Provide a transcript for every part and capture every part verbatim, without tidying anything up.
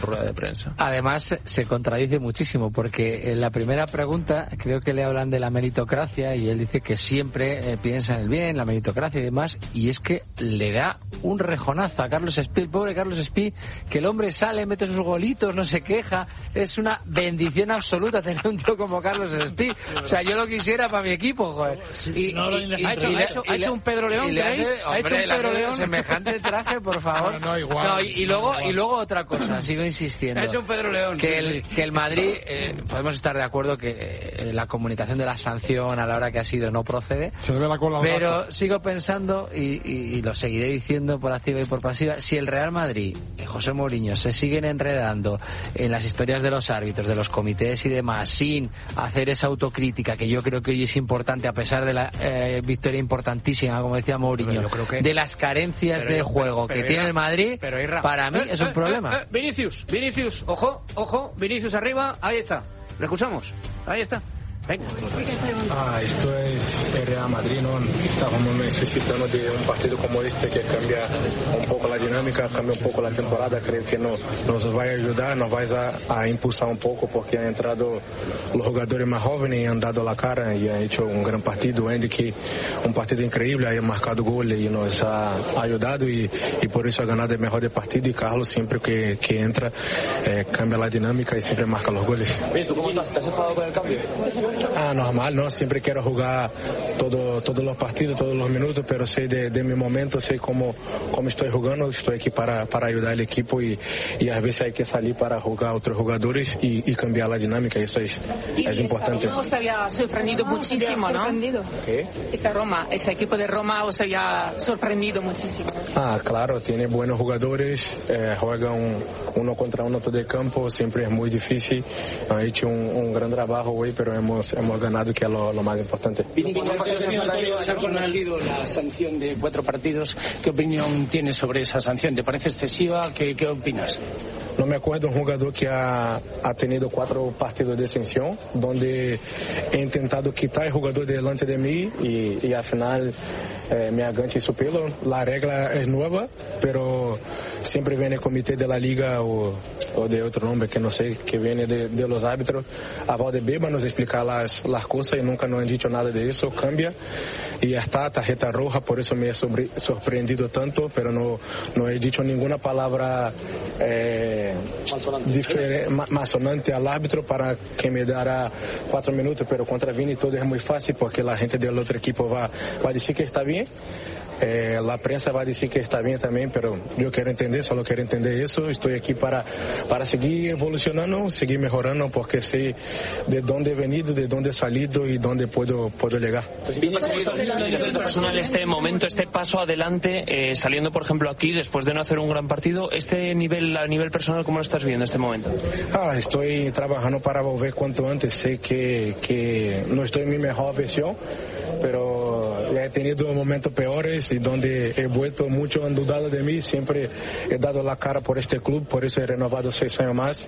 rueda de prensa. Además se contradice muchísimo porque en la primera pregunta creo que le hablan de la meritocracia y él dice que siempre eh, piensa en el bien, la meritocracia y demás, y es que le da un rejonazo a Carlos Espí, el pobre Carlos Espí, que el hombre sale, mete sus golitos, no se queja, es una bendición absoluta tener un tío como Carlos Espí. O sea, yo lo quisiera para mi equipo, joder. Y, no, y, y, ha, hecho, y, ha, hecho, ha hecho un Pedro León, ¿creéis? Ha hecho un Pedro León. Semejante traje, por favor. No, no, igual, no, y, y luego igual. y luego otra cosa, sigo insistiendo. Ha hecho un Pedro León. Que el, que el Madrid, eh, podemos estar de acuerdo que eh, la comunicación de la sanción a la hora que ha sido no procede. Se le ve la cola al pero gato. sigo pensando, y, y, y lo seguiré diciendo por activa y por pasiva, si el Real Madrid y José Mourinho se siguen enredando en las historias de los árbitros, de los comités y demás, sin hacer esa autocrítica que yo creo que hoy es importante, a pesar de la eh, victoria importantísima, como decía Mourinho, que... de las carencias pero de yo, juego pero, pero que tiene el Madrid, pero para mí eh, es un eh, problema. Eh, eh, Vinicius, Vinicius, ojo, ojo, Vinicius arriba, ahí está, lo escuchamos, ahí está. Venga. Ah, esto es el Real Madrid, ¿no? Estamos necesitando de un partido como este que cambia un poco la dinámica, cambia un poco la temporada. Creo que no, nos va a ayudar, nos va a, a impulsar un poco porque han entrado los jugadores más jóvenes y han dado la cara y han hecho un gran partido. Andy, que un partido increíble, ha marcado goles y nos ha ayudado y, y por eso ha ganado el mejor del partido. Y Carlos siempre que, que entra eh, cambia la dinámica y siempre marca los goles. Bien, ¿tú cómo estás? ¿Te has enfadado con el cambio? Ah, normal, ¿no? Siempre quiero jugar todo, todos los partidos, todos los minutos, pero sé de, de mi momento, sé cómo, cómo estoy jugando, estoy aquí para, para ayudar al equipo y, y a veces hay que salir para jugar a otros jugadores y, y cambiar la dinámica, eso es, es importante. Roma os había sorprendido muchísimo, ¿no? ¿Qué? Ese Roma, ese equipo de Roma os había sorprendido muchísimo. Ah, claro, tiene buenos jugadores, eh, juegan uno contra uno todo el campo, siempre es muy difícil, han hecho un, un gran trabajo hoy, pero hemos, hemos ganado, que es lo, lo más importante. Se ha conocido la sanción de cuatro partidos. ¿Qué opinión tienes sobre esa sanción? ¿Te parece excesiva? ¿Qué, qué opinas? No me acuerdo un jugador que ha, ha tenido cuatro partidos de sanción, donde he intentado quitar el jugador delante de mí y, y al final eh, me aganché su pelo. La regla es nueva, pero siempre viene el comité de la liga o, o de otro nombre que no sé, que viene de, de los árbitros a Valdebeba nos explicar las, las cosas y nunca nos han dicho nada de eso, cambia y ya está, tarjeta roja, por eso me he sobre, sorprendido tanto, pero no, no he dicho ninguna palabra eh, más sonante al árbitro para que me dará cuatro minutos, pero contra Vini todo es muy fácil porque la gente del otro equipo va, va a decir que está bien. Eh, la prensa va a decir que está bien también, pero yo quiero entender, solo quiero entender eso. Estoy aquí para, para seguir evolucionando, seguir mejorando, porque sé de dónde he venido, de dónde he salido y dónde puedo, puedo llegar. Personal, este momento, este paso adelante, eh, saliendo por ejemplo aquí después de no hacer un gran partido, este nivel a nivel personal, ¿cómo lo estás viendo este momento? Ah, estoy trabajando para volver cuanto antes. Sé que, que no estoy en mi mejor versión, pero he tenido momentos peores y donde he vuelto, mucho han dudado de mí, siempre he dado la cara por este club, por eso he renovado seis años más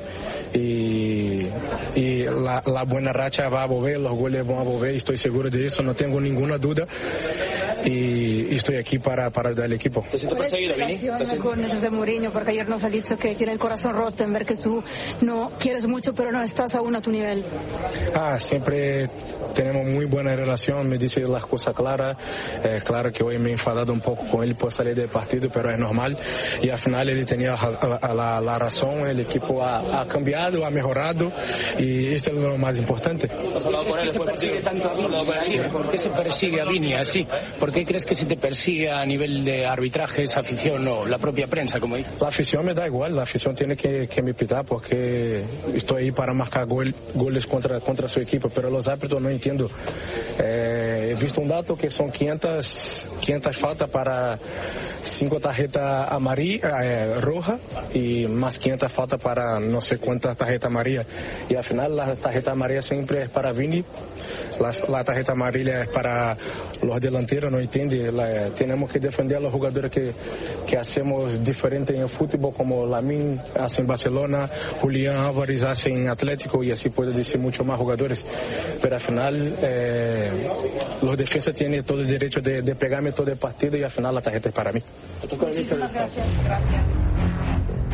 y, y la, la buena racha va a volver, los goles van a volver, estoy seguro de eso, no tengo ninguna duda y, y estoy aquí para, para ayudar al equipo. ¿Te sientes perseguido, Vini? Con José Mourinho, porque ayer nos ha dicho que tiene el corazón roto en ver que tú no quieres mucho, pero no estás aún a tu nivel. Ah, siempre tenemos muy buena relación, me dice las cosas claras, eh, claro que hoy me he enfadado un poco con él por salir del partido, pero es normal y al final él tenía la, la, la razón, el equipo ha, ha cambiado, ha mejorado y esto es lo más importante. ¿Has hablado con él después del partido? Tanto, ¿has hablado con él? ¿Por qué se persigue a Vini así? ¿Por qué crees que se te persigue a nivel de arbitraje esa afición o la propia prensa, como dice? La afición me da igual, la afición tiene que, que me pitar porque estoy ahí para marcar gol, goles contra, contra su equipo, pero los árbitros no entiendo. Eh, he visto un dato que son quinientas, quinientas faltas para cinco tarjetas amarillas, eh, rojas y más quinientas faltas para no sé cuántas tarjetas amarillas. Y al final la tarjeta amarilla siempre es para Vini, la, la tarjeta amarilla es para los delanteros, no entiende. La, tenemos que defender a los jugadores que, que hacemos diferente en el fútbol, como Lamine hace en Barcelona, Julián Álvarez hace en Atlético y así puedo decir muchos más jugadores. Pero al final eh, los defensas tienen todo el derecho de, de pegarme todo el partido y al final la tarjeta es para mí. Muchísimas gracias. Gracias.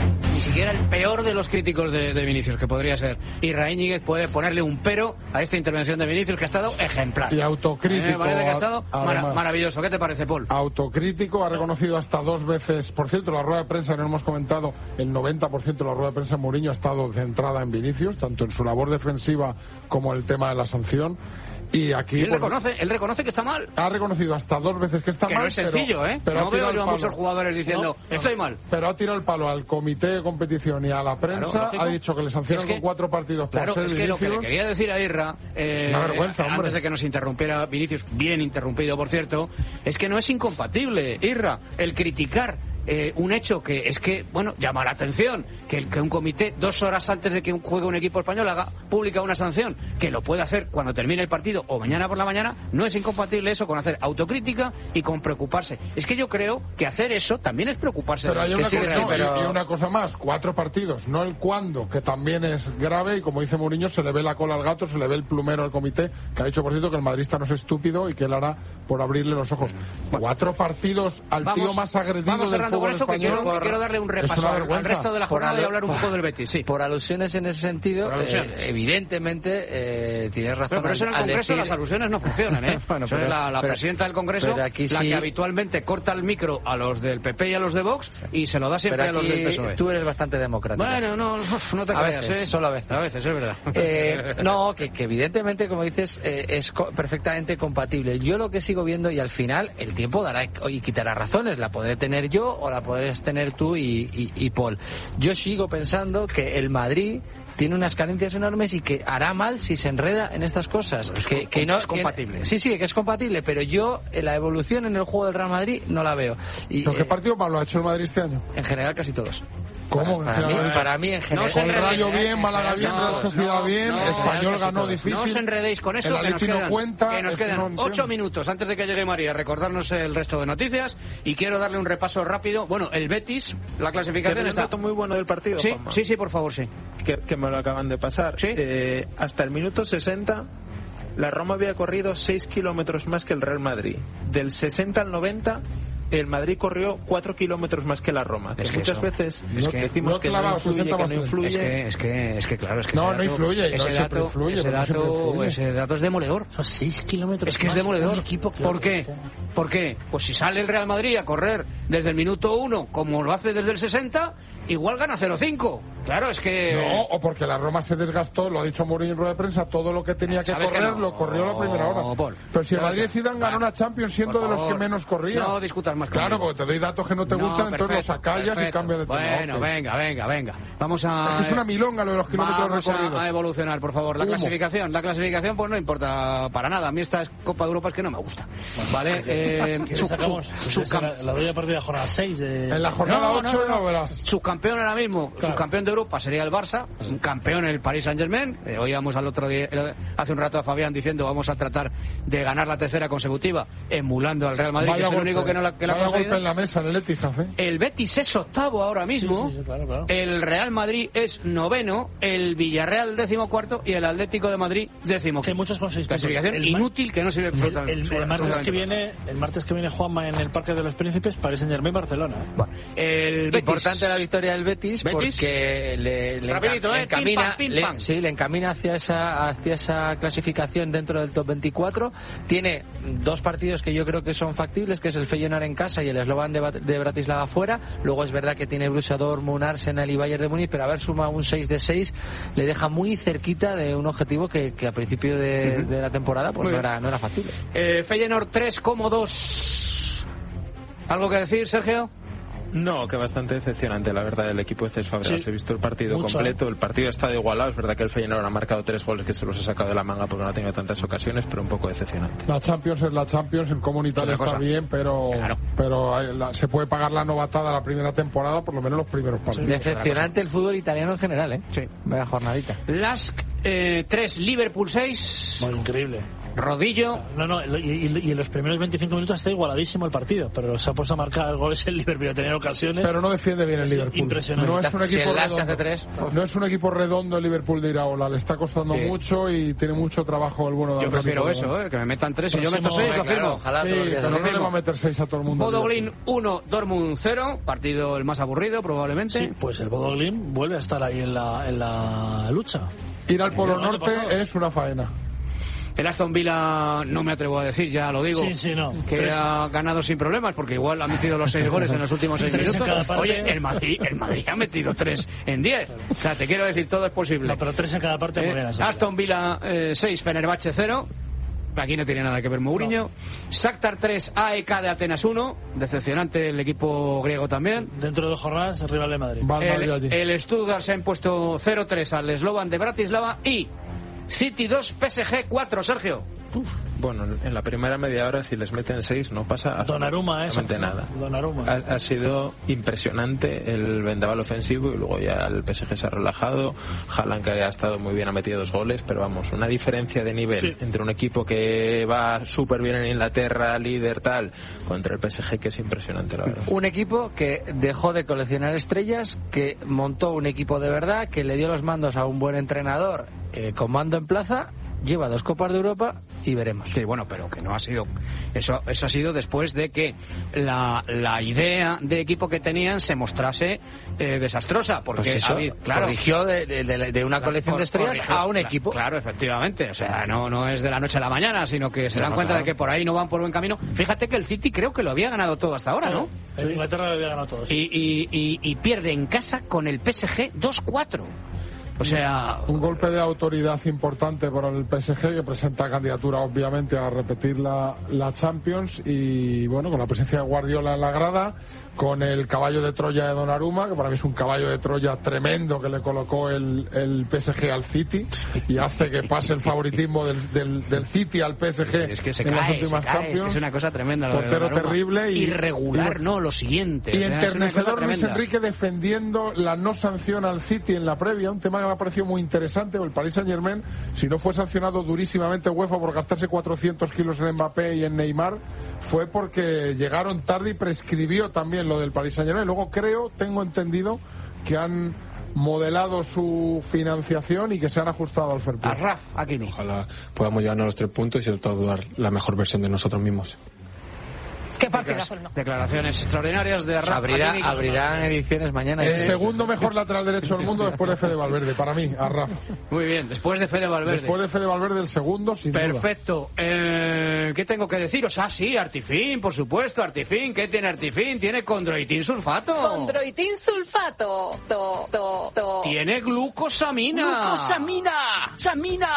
siquiera el peor de los críticos de, de Vinicius, que podría ser Israel Íñiguez, puede ponerle un pero a esta intervención de Vinicius, que ha estado ejemplar. Y autocrítico. Me parece que ha estado además, mara maravilloso. ¿Qué te parece, Paul? Autocrítico, ha reconocido hasta dos veces. Por cierto, la rueda de prensa, no hemos comentado, el noventa por ciento de la rueda de prensa de Mourinho ha estado centrada en Vinicius, tanto en su labor defensiva como el tema de la sanción. Y aquí y él, pues, reconoce, él reconoce que está mal. Ha reconocido hasta dos veces que está que mal. No es sencillo, pero, ¿eh? Pero no veo yo a muchos jugadores diciendo, no, estoy mal. Pero ha tirado el palo al comité de competición y a la prensa. Claro, ha dicho que le sancionan es que, con cuatro partidos claro, por ser es que Vinicius. Lo que le quería decir a Irra, eh, es una vergüenza, antes hombre. de que nos interrumpiera Vinicius, bien interrumpido, por cierto, es que no es incompatible, Irra, el criticar Eh, un hecho que es que, bueno, llama la atención que, que un comité, dos horas antes de que juegue un equipo español, haga pública una sanción, que lo puede hacer cuando termine el partido o mañana por la mañana. No es incompatible eso con hacer autocrítica y con preocuparse. Es que yo creo que hacer eso también es preocuparse. Pero hay que una, sí, cosa, sí, pero... y una cosa más, cuatro partidos, no el cuándo, que también es grave, y como dice Mourinho, se le ve la cola al gato, se le ve el plumero al comité, que ha dicho, por cierto, que el madridista no es estúpido y que él hará por abrirle los ojos. Cuatro partidos al vamos, tío más agredido del fútbol español. Quiero, quiero darle un repaso al resto de la jornada y hablar un poco del Betis. Sí. Por alusiones en ese sentido, eh, evidentemente eh, tienes razón. Pero, pero eso en el Congreso decir... las alusiones no funcionan, ¿eh? Bueno, pero, es la, la pero, presidenta del Congreso la sí... que habitualmente corta el micro a los del P P y a los de Vox y se lo da siempre a los del P S O E. Tú eres bastante democrático. Bueno, no, no te a creas, veces, ¿eh? Solo a veces. A veces, es verdad. Eh, no, que, que evidentemente, como dices, eh, es co perfectamente compatible. Yo lo que sigo viendo, y al final el tiempo dará y quitará razones, la podré tener yo o la podrás tener tú y, y, y Paul. Yo sigo pensando que el Madrid tiene unas carencias enormes y que hará mal si se enreda en estas cosas. Es que, que no es compatible. Que, sí, sí, que es compatible, pero yo la evolución en el juego del Real Madrid no la veo. Y, ¿Pero qué eh, partido malo ha hecho el Madrid este año? En general casi todos. ¿Cómo? Para, para, mí, para mí en general. No, el Rayo bien, Málaga bien, Real Sociedad bien, no, Español ganó difícil. No os enredéis con eso, que nos quedan, no cuenta, que nos quedan no ocho minutos antes de que llegue María, recordarnos el resto de noticias, y quiero darle un repaso rápido. Bueno, el Betis, la clasificación está... un dato muy bueno del partido, Sí, Juanma, sí, sí, por favor, sí. Que, que me lo acaban de pasar. ¿Sí? Eh, hasta el minuto sesenta, la Roma había corrido seis kilómetros más que el Real Madrid. Del sesenta al noventa... el Madrid corrió cuatro kilómetros más que la Roma. Que es que muchas eso, veces es que decimos no que, clavado, no influye, que no influye. Es que, es que, es que claro, es que no, ese no dato, influye. Ese, no dato, influye, ese, dato, influye. ese dato es demoledor. Son seis kilómetros Es que es demoledor. Equipo, claro. ¿Por qué? ¿Por qué? Pues si sale el Real Madrid a correr desde el minuto uno, como lo hace desde el sesenta, igual gana cero cinco. Claro, es que... No, o porque la Roma se desgastó, lo ha dicho Mourinho en rueda de prensa, todo lo que tenía que correr que no? lo corrió a la primera hora. No, Paul. Pero si el Madrid Zidane ganó una Champions siendo de los que menos corría. No discutas más Claro, conmigo. porque te doy datos que no te no, gustan, perfecto, entonces los acallas perfecto. y cambias de tema. Bueno, okay. venga, venga, venga. Vamos a... Es que es una milonga lo de los kilómetros Vamos recorridos. a, a evolucionar, por favor. La Humo. clasificación, la clasificación pues no importa para nada. A mí esta Copa de Europa es que no me gusta. ¿Vale? Eh, ¿Qué sacamos? Su, su, la, la doy a partir de la jornada seis. De... En la jornada ocho no, no, no, verás. Subcampeón ahora mismo, claro. Subcampeón de Europa sería el Barça, un campeón el Paris Saint-Germain. Eh, oíamos al otro día, hace un rato a Fabián diciendo vamos a tratar de ganar la tercera consecutiva, emulando al Real Madrid, vaya que es el golpe, único que no la, que la ha conseguido. Golpe en la mesa en el Etihad, ¿eh? El Betis es octavo ahora mismo, sí, sí, sí, claro, claro. El Real Madrid es noveno, el Villarreal décimo cuarto y el Atlético de Madrid décimo. Sí, muchos con seis clasificación el inútil que no sirve el, el, el, el martes que viene, el martes que viene Juanma en el Parque de los Príncipes, Paris Saint-Germain Barcelona. ¿eh? Bueno, el Betis. Importante la victoria del Betis, Betis porque le, le, Rapidito, le eh, encamina, pim, pam, pim, le, pam. sí, le encamina hacia esa hacia esa clasificación dentro del top veinticuatro. Tiene dos partidos que yo creo que son factibles, que es el Feyenoord en casa y el Slovan de, de Bratislava fuera. Luego es verdad que tiene Borussia Dortmund, Arsenal y Bayern de Múnich, pero haber sumado un seis de seis le deja muy cerquita de un objetivo que, que a principio de, uh-huh. de la temporada pues no era, no era factible. Eh, Feyenoord tres coma dos. ¿Algo que decir, Sergio? No, que bastante decepcionante, la verdad, el equipo de Cesc Fabregas. Sí. He visto el partido Mucho. completo, el partido ha estado igualado. Es verdad que el Feyenoord ha marcado tres goles que se los ha sacado de la manga porque no ha tenido tantas ocasiones, pero un poco decepcionante. La Champions es la Champions, el comunitario está cosa. bien, pero claro. pero hay, la, se puede pagar la novatada la primera temporada, por lo menos los primeros partidos. Sí, decepcionante el fútbol italiano en general, ¿eh? Sí. Vaya jornadita. Lask eh, tres, Liverpool seis. Bueno, increíble. rodillo. No, no, y, y en los primeros veinticinco minutos está igualadísimo el partido, pero se ha puesto a marcar goles el Liverpool, a tener ocasiones. Pero no defiende bien el Liverpool. Impresionante. No es un equipo redondo. Hace tres. No es un equipo redondo el Liverpool de Iraola, le está costando sí. mucho y tiene mucho trabajo el bueno de Yo prefiero eso, eh, que me metan tres y yo meto seis, lo firmo. Ojalá sí, pero no le va a meter seis a todo el mundo. Bodo Glimt uno, Dortmund cero, partido el más aburrido probablemente. Sí, pues el Bodo Glimt vuelve a estar ahí en la, en la lucha. Ir al Polo Norte es una faena. El Aston Villa no me atrevo a decir, ya lo digo, sí, sí, no. que tres. ha ganado sin problemas porque igual ha metido los seis goles en los últimos seis minutos. Oye, el Madrid, el Madrid ha metido tres en diez. O sea, te quiero decir, todo es posible. No, pero tres en cada parte. Eh, Aston Villa eh, seis, Fenerbahce cero. Aquí no tiene nada que ver Mourinho. No. Shakhtar tres, A E K de Atenas uno. Decepcionante el equipo griego también. Dentro de dos jornadas, el rival de Madrid. El, el Stuttgart se ha impuesto cero tres al Slovan de Bratislava. Y City dos, P S G cuatro, Sergio. Uf. Bueno, en la primera media hora si les meten seis no pasa absolutamente eso, nada. Donnarumma. Ha, ha sido impresionante el vendaval ofensivo y luego ya el P S G se ha relajado. Haaland, que ha estado muy bien, ha metido dos goles, pero vamos, una diferencia de nivel sí. entre un equipo que va súper bien en Inglaterra, líder tal, contra el P S G que es impresionante, la verdad. Un equipo que dejó de coleccionar estrellas, que montó un equipo de verdad, que le dio los mandos a un buen entrenador eh, con mando en plaza. Lleva dos Copas de Europa y veremos. Sí, bueno, pero que no ha sido... Eso eso ha sido después de que la, la idea de equipo que tenían se mostrase eh, desastrosa. Porque pues eso, había, claro, corrigió de, de, de, de una colección de estrellas corrigió, a un equipo. Claro, efectivamente. O sea, no, no es de la noche a la mañana, sino que se claro, dan cuenta claro. de que por ahí no van por buen camino. Fíjate que el City creo que lo había ganado todo hasta ahora, ¿no? Sí, sí. Inglaterra lo había ganado todo. Sí. Y, y, y, y pierde en casa con el P S G dos cuatro. O sea, un golpe de autoridad importante para el P S G, que presenta candidatura obviamente a repetir la, la Champions, y bueno, con la presencia de Guardiola en la grada, con el caballo de Troya de Donnarumma, que para mí es un caballo de Troya tremendo que le colocó el, el P S G al City y hace que pase el favoritismo del, del, del City al P S G es que se en cae, las últimas se cae, Champions. Es, que es una cosa tremenda. Portero terrible y irregular, y, no, lo siguiente. Y o sea, enternecedor Luis Enrique defendiendo la no sanción al City en la previa, un tema que me ha parecido muy interesante. El Paris Saint-Germain, si no fue sancionado durísimamente UEFA por gastarse cuatrocientos kilos en Mbappé y en Neymar, fue porque llegaron tarde y prescribió también lo del Paris Saint-Germain. Luego creo, tengo entendido, que han modelado su financiación y que se han ajustado al fair play. Arraf, aquí no. Ojalá podamos llevarnos los tres puntos y sobre todo dar la mejor versión de nosotros mismos. ¿Qué partidazo? No. Declaraciones extraordinarias de Arraf. Abrirá, abrirán ediciones mañana. El segundo mejor lateral derecho del mundo después de Fede Valverde, para mí, Arraf. Muy bien, después de Fede Valverde. Después de Fede Valverde, el segundo, sin Perfecto. duda. Eh, ¿Qué tengo que deciros? Ah, sí, Artifin, por supuesto, Artifin. ¿Qué tiene Artifin? Tiene condroitin sulfato. Condroitin sulfato. To, to, to. Tiene glucosamina. Glucosamina. Samina.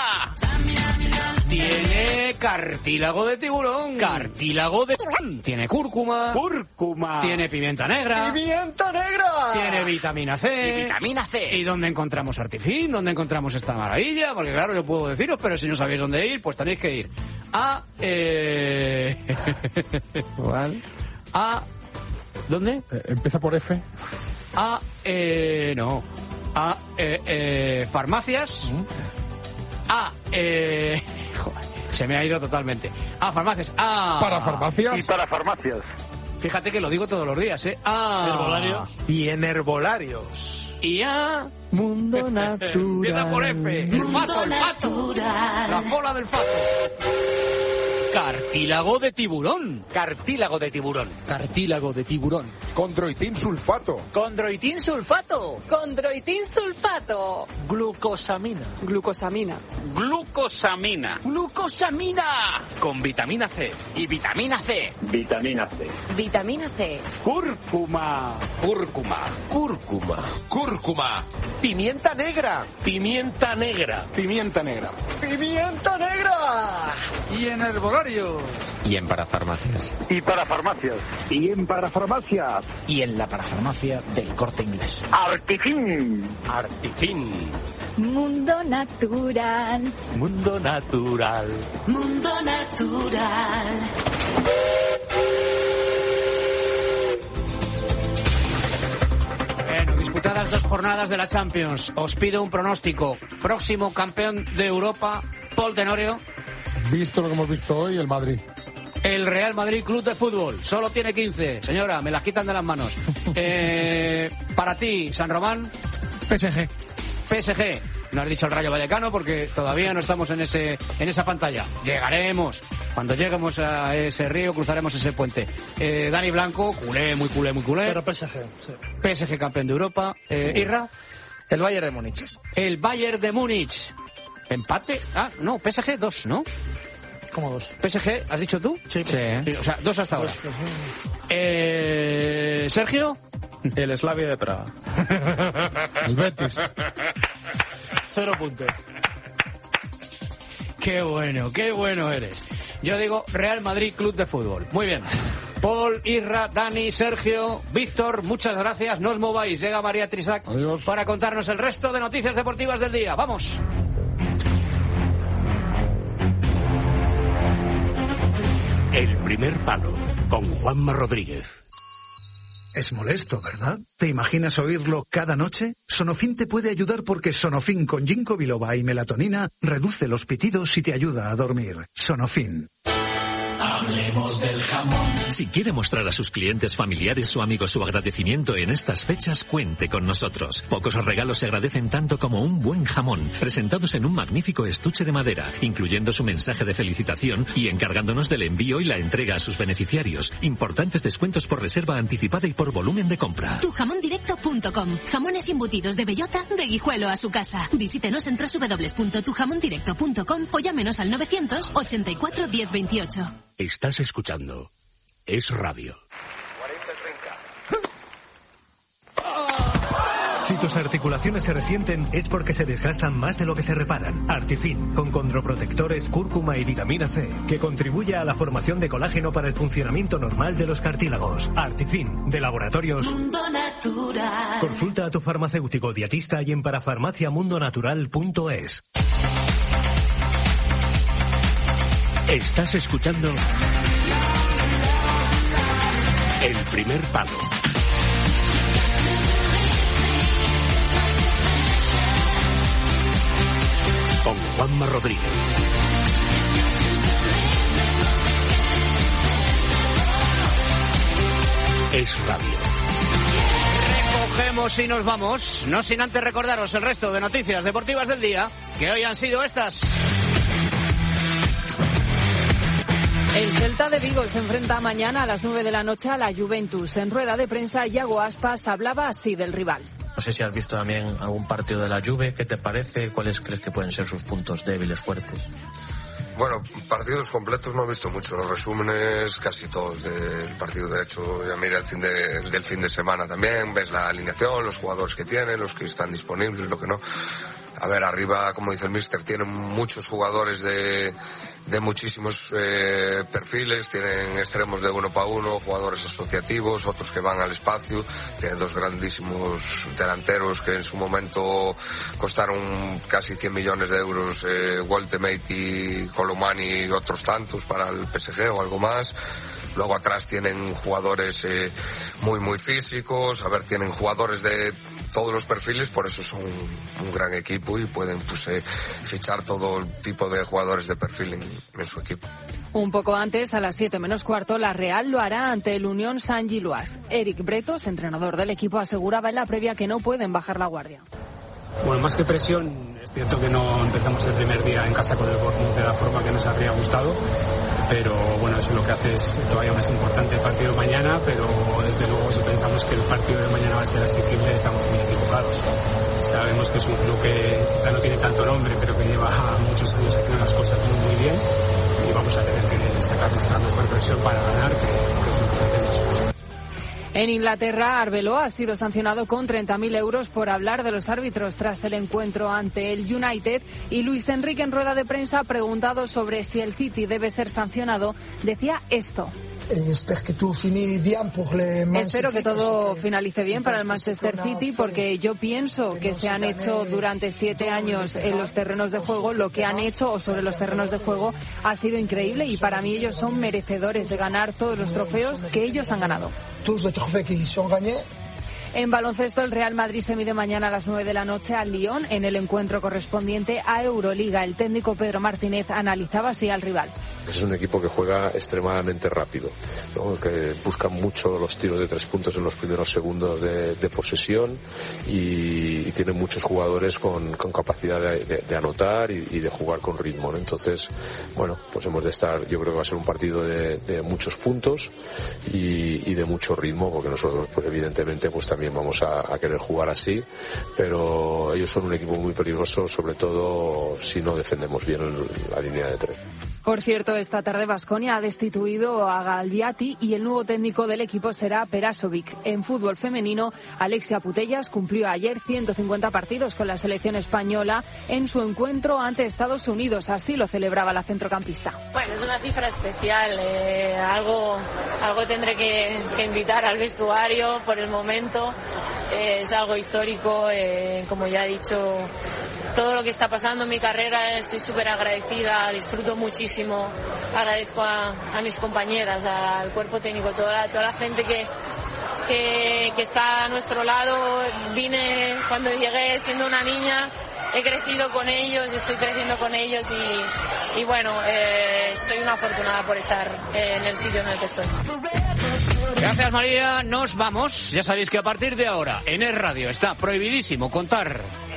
Tiene cartílago de tiburón. Cartílago de tiburón. Tiene cúrcuma. Cúrcuma. Tiene pimienta negra. Pimienta negra. Tiene vitamina C. Y vitamina C. ¿Y dónde encontramos Artifin? ¿Dónde encontramos esta maravilla? Porque claro, yo puedo deciros, pero si no sabéis dónde ir, pues tenéis que ir a... Eh... ¿Cuál? A... ¿Dónde? Eh, empieza por F. A... Eh... No. A... Eh, eh... Farmacias. ¿Mm? A... Eh... Joder, se me ha ido totalmente. A farmacias. A... Para farmacias. Y para farmacias. Fíjate que lo digo todos los días, ¿eh? A... Herbolarios. Y en herbolarios. Y a... Mundo natural. Empieza por F. El Mundo fato, el fato. natural. La bola del fato. Cartílago de tiburón. Cartílago de tiburón. Cartílago de tiburón. Condroitin sulfato. Condroitin sulfato. Condroitin sulfato. Glucosamina. Glucosamina. Glucosamina. Glucosamina. Con vitamina C. Y vitamina C. Vitamina C. Vitamina C. Cúrcuma. Cúrcuma. Cúrcuma. Cúrcuma. Pimienta negra. Pimienta negra. Pimienta negra. Pimienta negra. Y en herbolarios. Y en parafarmacias. Y para farmacias. Y en parafarmacias. Y en la parafarmacia del Corte Inglés. Artifin. Artifin. Mundo natural. Mundo natural. Mundo natural. Bueno, disputadas dos jornadas de la Champions. Os pido un pronóstico. Próximo campeón de Europa, Paul Tenorio. Visto lo que hemos visto hoy, el Madrid. El Real Madrid Club de Fútbol. Solo tiene quince. Señora, me las quitan de las manos. Eh, para ti, San Román. P S G. P S G. No has dicho el Rayo Vallecano porque todavía no estamos en ese en esa pantalla. Llegaremos. Cuando lleguemos a ese río cruzaremos ese puente. Eh, Dani Blanco, culé, muy culé, muy culé. Pero P S G. Sí. P S G campeón de Europa. Eh, Irra. El Bayern de Múnich. El Bayern de Múnich. Empate. Ah, no, P S G dos, ¿no? ¿Cómo dos? P S G, ¿has dicho tú? Sí. sí. O sea, dos hasta ahora. Eh, Sergio. El Slavia de Praga. El Betis. Cero puntos. Qué bueno, qué bueno eres. Yo digo Real Madrid Club de Fútbol. Muy bien. Paul, Irra, Dani, Sergio, Víctor, muchas gracias. No os mováis. Llega María Trisac Adiós. Para contarnos el resto de noticias deportivas del día. ¡Vamos! El primer palo, con Juanma Rodríguez. Es molesto, ¿verdad? ¿Te imaginas oírlo cada noche? Sonofin te puede ayudar porque Sonofin con ginkgo biloba y melatonina reduce los pitidos y te ayuda a dormir. Sonofin. Hablemos del jamón. Si quiere mostrar a sus clientes familiares o amigos su agradecimiento en estas fechas, cuente con nosotros. Pocos regalos se agradecen tanto como un buen jamón, presentados en un magnífico estuche de madera, incluyendo su mensaje de felicitación y encargándonos del envío y la entrega a sus beneficiarios. Importantes descuentos por reserva anticipada y por volumen de compra. tu jamón directo punto com. Jamones embutidos de bellota, de Guijuelo a su casa. Visítenos en doble u doble u doble u punto tu jamón directo punto com o llámenos al novecientos ochenta y cuatro diez veintiocho. Estás escuchando Es Radio. Si tus articulaciones se resienten es porque se desgastan más de lo que se reparan. Artifin, con condroprotectores, cúrcuma y vitamina C, que contribuye a la formación de colágeno para el funcionamiento normal de los cartílagos. Artifin, de Laboratorios Mundo Natural. Consulta a tu farmacéutico dietista y en parafarmacia mundo natural punto es. Estás escuchando El primer palo. Con Juanma Rodríguez. Es Radio. Recogemos y nos vamos, no sin antes recordaros el resto de noticias deportivas del día, que hoy han sido estas. El Celta de Vigo se enfrenta mañana a las nueve de la noche a la Juventus. En rueda de prensa, Iago Aspas hablaba así del rival. No sé si has visto también algún partido de la Juve. ¿Qué te parece? ¿Cuáles crees que pueden ser sus puntos débiles, fuertes? Bueno, partidos completos no he visto mucho. Los resúmenes casi todos del partido. De hecho, ya mira el fin de, el del fin de semana también. Ves la alineación, los jugadores que tienen, los que están disponibles, lo que no. A ver, arriba, como dice el míster, tienen muchos jugadores de, de muchísimos eh, perfiles, tienen extremos de uno para uno, jugadores asociativos, otros que van al espacio, tienen dos grandísimos delanteros que en su momento costaron casi cien millones de euros, eh, Woltemate y Colomani y otros tantos para el P S G o algo más. Luego atrás tienen jugadores eh, muy muy físicos, a ver, tienen jugadores de todos los perfiles, por eso son un, un gran equipo y pueden pues eh, fichar todo tipo de jugadores de perfil en, en su equipo. Un poco antes, a las siete menos cuarto, la Real lo hará ante el Unión Saint-Gilloise. Eric Bretos, entrenador del equipo, aseguraba en la previa que no pueden bajar la guardia. Bueno, más que presión, es cierto que no empezamos el primer día en casa con el Bournemouth de la forma que nos habría gustado, pero bueno, eso lo que hace es todavía más importante el partido mañana, pero desde luego si pensamos que el partido de mañana va a ser asequible, estamos muy equivocados. Sabemos que es un club que ya no tiene tanto nombre, pero que lleva muchos años haciendo las cosas muy, muy bien, y vamos a tener que sacar nuestra mejor versión para ganar, que, que es lo que hacemos. En Inglaterra, Arbeloa ha sido sancionado con treinta mil euros por hablar de los árbitros tras el encuentro ante el United, y Luis Enrique, en rueda de prensa, preguntado sobre si el City debe ser sancionado, decía esto. Espero que todo finalice bien para el Manchester City, porque yo pienso que se han hecho durante siete años en los terrenos de juego, lo que han hecho o sobre los terrenos de juego ha sido increíble, y para mí ellos son merecedores de ganar todos los trofeos que ellos han ganado. En baloncesto, el Real Madrid se mide mañana a las nueve de la noche al Lyon en el encuentro correspondiente a Euroliga. El técnico Pedro Martínez analizaba así al rival. Es un equipo que juega extremadamente rápido, ¿no? Que busca mucho los tiros de tres puntos en los primeros segundos de, de posesión y, y tiene muchos jugadores con, con capacidad de, de, de anotar y, y de jugar con ritmo, ¿no? Entonces, bueno, pues hemos de estar, yo creo que va a ser un partido de, de muchos puntos y, y de mucho ritmo, porque nosotros pues evidentemente pues también vamos a, a querer jugar así, pero ellos son un equipo muy peligroso, sobre todo si no defendemos bien el, la línea de tres. Por cierto, esta tarde Baskonia ha destituido a Galdiati y el nuevo técnico del equipo será Perasovic. En fútbol femenino, Alexia Putellas cumplió ayer ciento cincuenta partidos con la selección española en su encuentro ante Estados Unidos. Así lo celebraba la centrocampista. Bueno, es una cifra especial. Eh, algo, algo tendré que, que invitar al vestuario por el momento. Eh, es algo histórico. Eh, como ya he dicho, todo lo que está pasando en mi carrera, estoy súper agradecida, disfruto muchísimo. Agradezco a, a mis compañeras, al cuerpo técnico, toda la, toda la gente que, que, que está a nuestro lado. Vine cuando llegué siendo una niña, he crecido con ellos, estoy creciendo con ellos y, y bueno, eh, soy una afortunada por estar en el sitio en el que estoy. Gracias, María. Nos vamos. Ya sabéis que a partir de ahora en Es Radio está prohibidísimo contar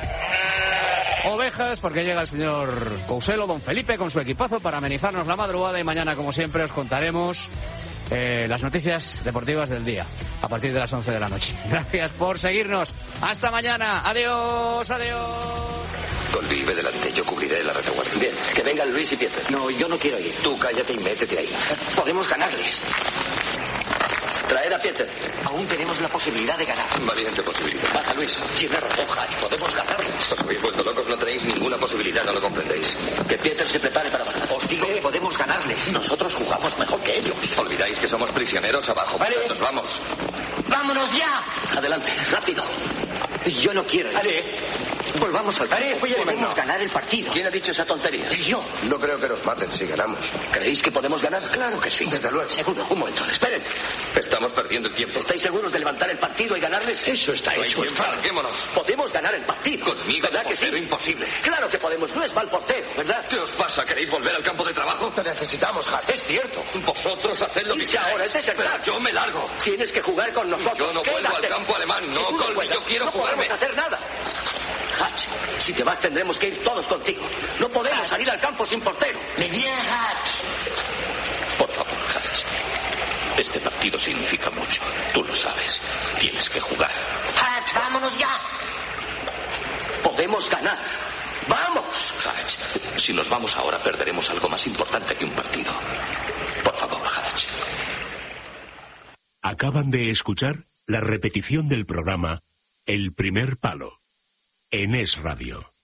ovejas, porque llega el señor Couselo, don Felipe, con su equipazo para amenizarnos la madrugada y mañana, como siempre, os contaremos eh, las noticias deportivas del día a partir de las once de la noche. Gracias por seguirnos. Hasta mañana. Adiós, adiós. Colby, ve delante, yo cubriré la retaguardia. Bien, que vengan Luis y Pieter. No, yo no quiero ir. Tú cállate y métete ahí. Podemos ganarles. Traer a Pieter. Aún tenemos la posibilidad de ganar. Valiente posibilidad. Baja, Luis. Tiene razón, Hatch. Podemos ganarles. Os habéis vuelto locos, no tenéis ninguna posibilidad, no lo comprendéis. Que Pieter se prepare para bajar. Os digo que podemos ganarles. Nosotros jugamos mejor que ellos. Olvidáis que somos prisioneros abajo. Vale. Muchachos, vamos. ¡Vámonos ya! Adelante, rápido. Yo no quiero ir. Ale. Volvamos al campo. Podemos no. ganar el partido. ¿Quién ha dicho esa tontería? Yo. No creo que nos maten si ganamos. ¿Creéis que podemos ganar? Claro que sí. Desde luego. Seguro. Un momento, esperen. Estamos perdiendo el tiempo. ¿Estáis seguros de levantar el partido y ganarles? Eso está no hecho. Larguémonos. Podemos ganar el partido. Conmigo, ¿verdad que sí? Imposible. Claro que podemos. No es mal portero, ¿verdad? ¿Qué os pasa? ¿Queréis volver al campo de trabajo? Te necesitamos, Hart. Es cierto. Vosotros haced lo que queráis. Ahora es desertar. Yo me largo. Tienes que jugar con nosotros. Yo no Quédate. vuelvo al campo alemán. No, Colby, yo quiero no jugarme. No podemos hacer nada. Hatch, si te vas tendremos que ir todos contigo. No podemos Hatch. salir al campo sin portero. Me bien, Hatch. Por favor, Hatch. Este partido significa mucho. Tú lo sabes. Tienes que jugar. Hatch, vámonos ya. Podemos ganar. ¡Vamos! Hatch, si nos vamos ahora perderemos algo más importante que un partido. Por favor, Hatch. Acaban de escuchar la repetición del programa El Primer Palo en Es Radio.